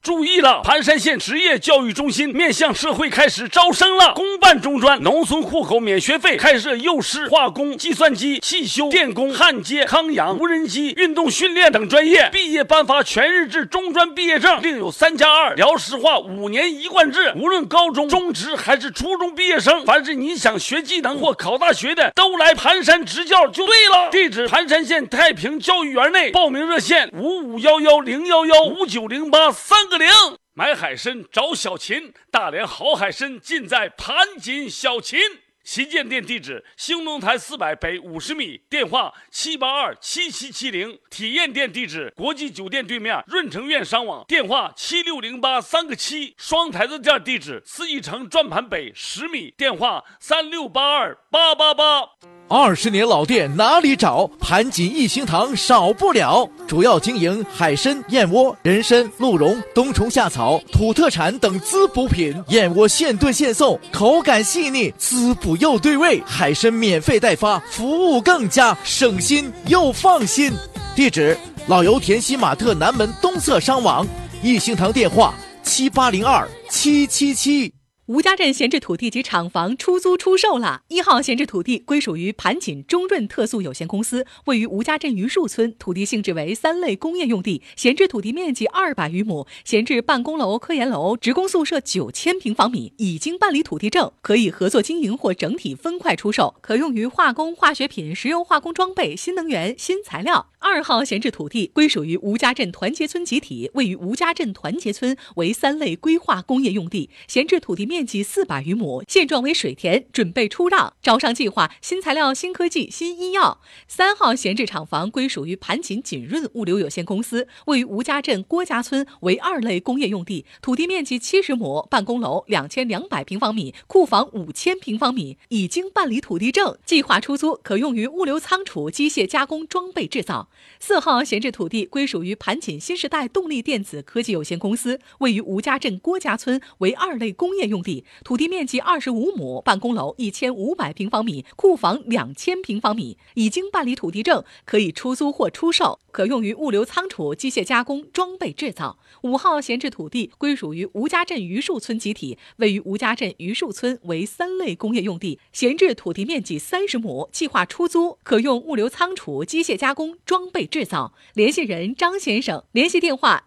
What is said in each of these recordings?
注意了，盘山县职业教育中心面向社会开始招生了，公办中专，农村户口免学费，开设幼师、化工、计算机、汽修、电工、焊接、康养、无人机、运动训练等专业，毕业颁发全日制中专毕业证，另有3+2辽师化5年一贯制，无论高中、中职还是初中毕业生，凡是你想学技能或考大学的，都来盘山执教就对了。地址：盘山县太平教育园内，报名热线551101159083个0。买海参找小秦，大连好海参尽在盘锦小秦。旗舰店地址：兴隆台400北50米，电话7827770。体验店地址：国际酒店对面润城苑商网，电话7608-3个7。双台子店地址：四义城转盘北10米，电话3682-888。 20年老店哪里找？盘锦一星堂少不了。主要经营海参、燕窝、人参、鹿茸、冬虫夏草、土特产等滋补品。燕窝现炖现送，口感细腻，滋补又对味。海参免费代发，服务更加省心又放心。地址：老油田西马特南门东侧商网。一星堂电话7802-777。 吴家镇闲置土地及厂房出租出售了。1号闲置土地归属于盘锦中润特素有限公司，位于吴家镇榆树村，土地性质为3类工业用地，闲置土地面积200余亩，闲置办公楼、科研楼、职工宿舍9000平方米，已经办理土地证，可以合作经营或整体分块出售，可用于化工、化学品、石油化工装备、新能源、新材料。2号闲置土地归属于吴家镇团结村集体，位于吴家镇团结村，为3类规划工业用地，闲置土地面积400余亩，现状为水田，准备出让，招商计划新材料、新科技、新医药。3号闲置厂房归属于盘锦锦润物流有限公司，位于吴家镇郭家村，为2类工业用地，土地面积70亩，办公楼2200平方米，库房5000平方米，已经办理土地证，计划出租，可用于物流仓储、机械加工、装备制造。4号闲置土地归属于盘锦新时代动力电子科技有限公司，位于吴家镇郭家村，为2类工业用地，土地面积25亩，办公楼1500平方米，库房2000平方米，已经办理土地证，可以出租或出售，可用于物流仓储、机械加工、装备制造。5号闲置土地归属于吴家镇榆树村集体，位于吴家镇榆树村，为3类工业用地，闲置土地面积30亩，计划出租，可用物流仓储、机械加工、装备制造。联系人张先生，联系电话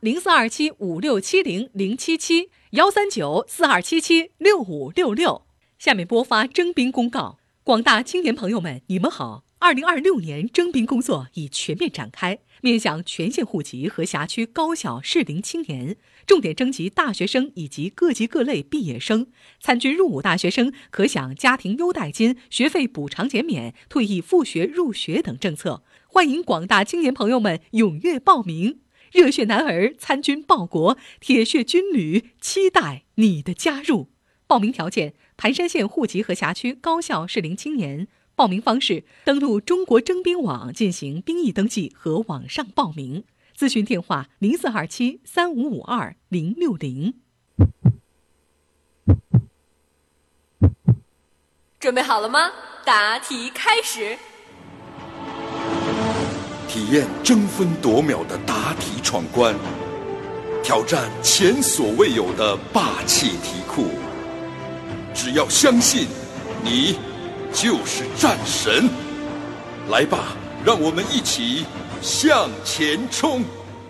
0427567007713942776566。下面播发征兵公告。广大青年朋友们，你们好！2026年征兵工作已全面展开，面向全县户籍和辖区高校适龄青年，重点征集大学生以及各级各类毕业生。参军入伍大学生可享家庭优待金、学费补偿减免、退役复学入学等政策。欢迎广大青年朋友们踊跃报名，热血男儿参军报国，铁血军旅期待你的加入。报名条件：盘山县户籍和辖区高校适龄青年。报名方式：登录中国征兵网进行兵役登记和网上报名。咨询电话：04273552-060。 准备好了吗？答题开始。 体验争分夺秒的答题闯关，挑战前所未有的霸气题库。只要相信，你就是战神。来吧，让我们一起向前冲！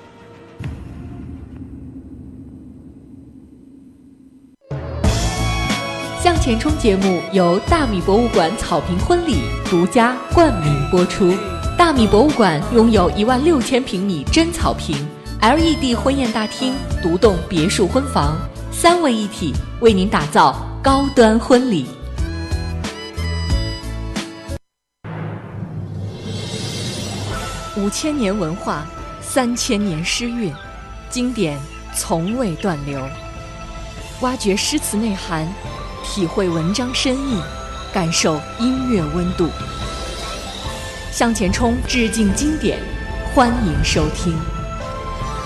向前冲节目由大米博物馆草坪婚礼独家冠名播出。大米博物馆拥有16000平米真草坪、LED 婚宴大厅、独栋别墅婚房，3位一体，为您打造高端婚礼。5000年文化，3000年诗韵，经典从未断流。挖掘诗词内涵，体会文章深意，感受音乐温度。向前冲致敬经典，欢迎收听。